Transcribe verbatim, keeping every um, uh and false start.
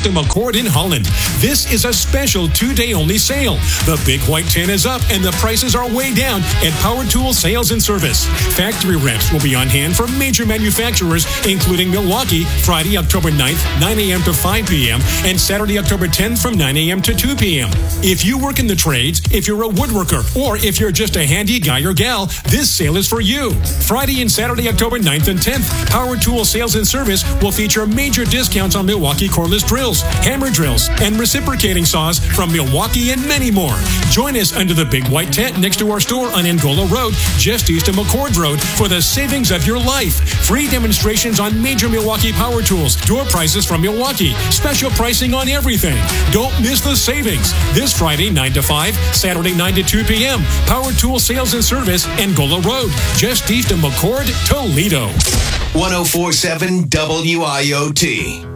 east of McCord in Holland. This is a special two-day only sale. The Big White ten is up and the prices are way down at Power Tool Sales and Service. Factory reps will be on hand for major manufacturers, including Milwaukee, Friday, October ninth, nine a.m. to five p.m., and Saturday, October tenth from nine a.m. to two p.m. If you work in the trades, if you're a woodworker, or if you're just a handy guy or gal, this sale is for you. Friday and Saturday, October ninth and tenth, Power Tool Sales and Service will feature major discounts on Milwaukee cordless drills, hammer drills, and reciprocating saws from Milwaukee and many more. Join us under the Big White tent next to our store on Angola Road, just east of McCord Road, for the savings of your life. Free demonstrations on major Milwaukee power tools, door prices from Milwaukee, special pricing on everything. Don't miss the savings. This Friday, nine to five, Saturday, nine to two p.m. Power Tool Sales and Service, Angola Road, just east of McCord, Toledo. one oh four point seven W I O T.